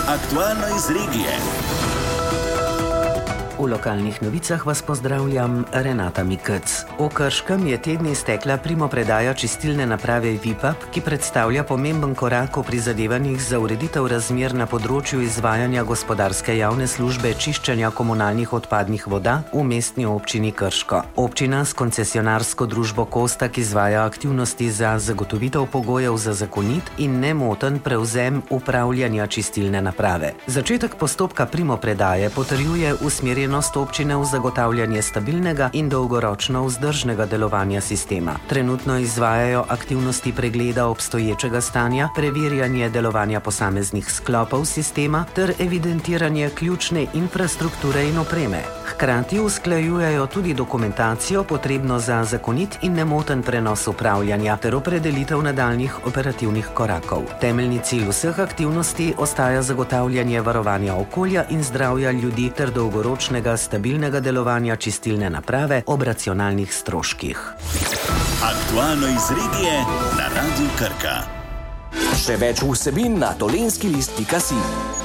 Aktualno iz regije. V lokalnih novicah vas pozdravljam, Renata Mikec. V Krškem je te dni stekla primopredaja čistilne naprave Vipap, ki predstavlja pomemben korak v prizadevanjih za ureditev razmer na področju izvajanja gospodarske javne službe čiščenja komunalnih odpadnih voda v mestni občini Krško. Občina s koncesionarsko družbo Kostak izvaja aktivnosti za zagotovitev pogojev za zakonit in nemoten prevzem upravljanja čistilne naprave. Začetek postopka primopredaje potrjuje usmerjenost občine v zagotavljanje stabilnega in dolgoročno vzdržnega delovanja sistema. Trenutno izvajajo aktivnosti pregleda obstoječega stanja, preverjanje delovanja posameznih sklopov sistema ter evidentiranje ključne infrastrukture in opreme. Hkrati usklajujejo tudi dokumentacijo potrebno za zakonit in nemoten prenos upravljanja ter opredelitev nadaljnjih operativnih korakov. Temeljni cilj vseh aktivnosti ostaja zagotavljanje varovanja okolja in zdravja ljudi ter dolgoročnega stabilnega delovanja čistilne naprave ob racionalnih stroških. Aktualno iz regije na Radiu Krka. Še več vsebin na tolenskilist.si.